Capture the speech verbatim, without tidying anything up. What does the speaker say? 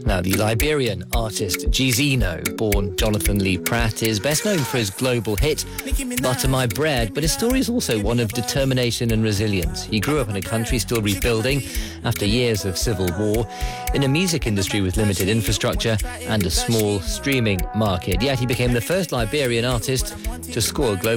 Now, the Liberian artist Gizino, born Jonathan Lee Pratt, is best known for his global hit, Butter My Bread, but his story is also one of determination and resilience. He grew up in a country still rebuilding after years of civil war, in a music industry with limited infrastructure and a small streaming market. Yet he became the first Liberian artist to score global